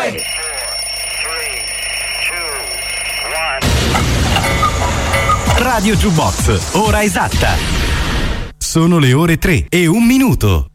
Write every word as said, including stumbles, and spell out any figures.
Away. Radio Jukebox, ora esatta. Sono le ore tre e un minuto.